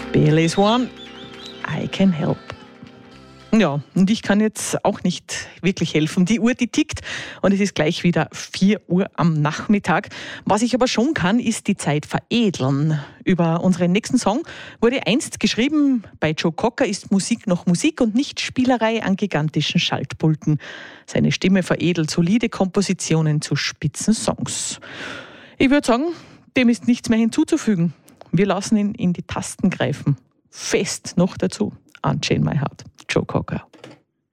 Bailey's One, I Can Help. Ja, und ich kann jetzt auch nicht wirklich helfen. Die Uhr, die tickt und es ist gleich wieder 4 Uhr am Nachmittag. Was ich aber schon kann, ist die Zeit veredeln. Über unseren nächsten Song wurde einst geschrieben, bei Joe Cocker ist Musik noch Musik und nicht Spielerei an gigantischen Schaltpulten. Seine Stimme veredelt solide Kompositionen zu Spitzensongs. Ich würde sagen, dem ist nichts mehr hinzuzufügen. Wir lassen ihn in die Tasten greifen. Fest noch dazu. Unchain My Heart. Joe Cocker.